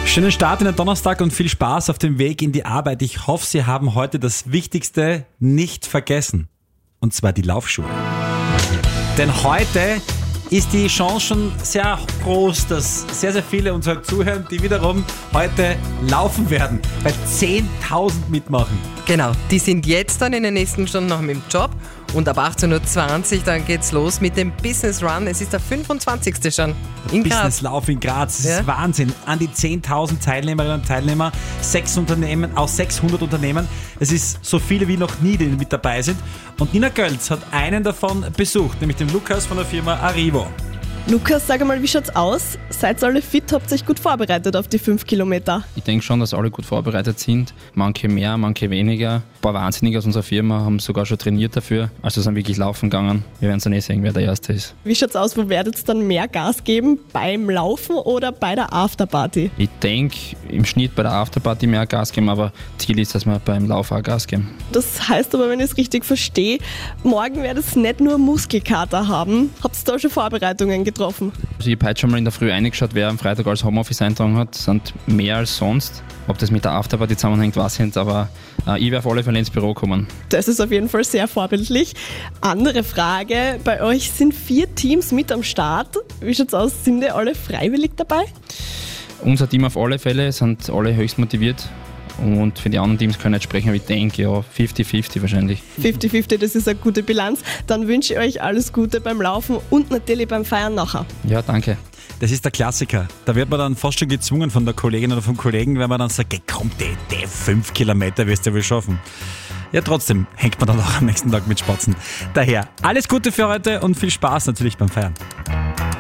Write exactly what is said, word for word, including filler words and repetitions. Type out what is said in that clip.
Schönen Start in den Donnerstag und viel Spaß auf dem Weg in die Arbeit. Ich hoffe, Sie haben heute das Wichtigste nicht vergessen. Und zwar die Laufschuhe. Denn heute ist die Chance schon sehr groß, dass sehr, sehr viele uns heute zuhören, die wiederum heute laufen werden, bei zehntausend mitmachen. Genau, die sind jetzt dann in den nächsten Stunden noch im Job und ab achtzehn Uhr zwanzig dann geht's los mit dem Business Run. Es ist der fünfundzwanzigste schon in Graz. Businesslauf in Graz, das Ja. ist Wahnsinn. An die zehntausend Teilnehmerinnen und Teilnehmer, sechs Unternehmen, aus sechshundert Unternehmen. Es ist so viele wie noch nie, die mit dabei sind. Und Nina Gölz hat einen davon besucht, nämlich den Lukas von der Firma Arrivo. Lukas, sag mal, wie schaut's aus? Seid ihr alle fit? Habt ihr euch gut vorbereitet auf die fünf Kilometer? Ich denke schon, dass alle gut vorbereitet sind. Manche mehr, manche weniger. Ein paar Wahnsinnige aus unserer Firma haben sogar schon trainiert dafür. Also sind wirklich laufen gegangen. Wir werden dann eh sehen, wer der Erste ist. Wie schaut's aus? Wo werdet ihr dann mehr Gas geben? Beim Laufen oder bei der Afterparty? Ich denke, im Schnitt bei der Afterparty mehr Gas geben, aber Ziel ist, dass wir beim Lauf auch Gas geben. Das heißt aber, wenn ich es richtig verstehe, morgen werdet ihr nicht nur Muskelkater haben. Habt ihr da schon Vorbereitungen getroffen? Also ich habe heute schon mal in der Früh reingeschaut, wer am Freitag als Homeoffice eintragen hat. Das sind mehr als sonst. Ob das mit der Afterparty zusammenhängt, weiß ich nicht, aber äh, ich werde auf alle Fälle ins Büro kommen. Das ist auf jeden Fall sehr vorbildlich. Andere Frage, bei euch sind vier Teams mit am Start. Wie schaut's aus? Sind die alle freiwillig dabei? Unser Team auf alle Fälle sind alle höchst motiviert. Und für die anderen Teams können wir jetzt sprechen, aber ich denke, ja, fünfzig fünfzig wahrscheinlich. fünfzig fünfzig, das ist eine gute Bilanz. Dann wünsche ich euch alles Gute beim Laufen und natürlich beim Feiern nachher. Ja, danke. Das ist der Klassiker. Da wird man dann fast schon gezwungen von der Kollegin oder vom Kollegen, wenn man dann sagt, komm, die, die fünf Kilometer wirst du wohl schaffen. Ja, trotzdem hängt man dann auch am nächsten Tag mit Spatzen. Daher, alles Gute für heute und viel Spaß natürlich beim Feiern.